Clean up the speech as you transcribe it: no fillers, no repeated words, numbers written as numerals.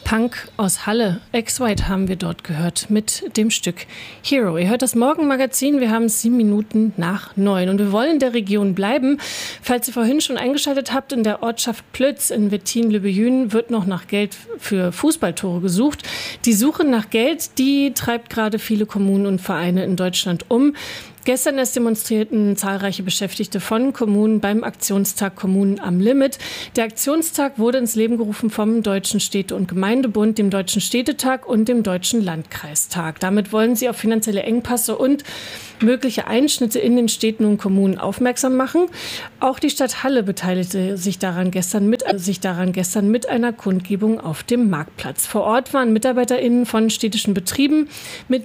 Punk aus Halle, Ex-White haben wir dort gehört mit dem Stück Hero. Ihr hört das Morgenmagazin, wir haben 7 Minuten nach 9 und wir wollen in der Region bleiben. Falls ihr vorhin schon eingeschaltet habt, in der Ortschaft Plötz in Wettin-Lübbejün wird noch nach Geld für Fußballtore gesucht. Die Suche nach Geld, die treibt gerade viele Kommunen und Vereine in Deutschland um. Gestern erst demonstrierten zahlreiche Beschäftigte von Kommunen beim Aktionstag Kommunen am Limit. Der Aktionstag wurde ins Leben gerufen vom Deutschen Städte- und Gemeindebund, dem Deutschen Städtetag und dem Deutschen Landkreistag. Damit wollen sie auf finanzielle Engpässe und mögliche Einschnitte in den Städten und Kommunen aufmerksam machen. Auch die Stadt Halle beteiligte sich daran gestern mit einer Kundgebung auf dem Marktplatz. Vor Ort waren MitarbeiterInnen von städtischen Betrieben mit